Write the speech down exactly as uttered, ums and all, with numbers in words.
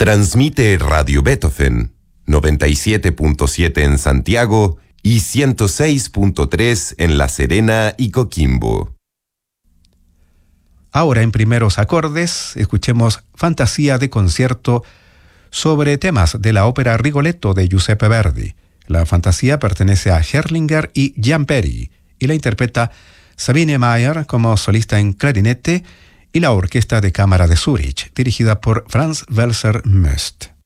Transmite Radio Beethoven, noventa y siete punto siete en Santiago y ciento seis punto tres en La Serena y Coquimbo. Ahora, en primeros acordes, escuchemos Fantasía de concierto sobre temas de la ópera Rigoletto de Giuseppe Verdi. La fantasía pertenece a Herrlinger y Gianperi y la interpreta Sabine Meyer como solista en clarinete y la Orquesta de Cámara de Zúrich, dirigida por Franz Welser Möst.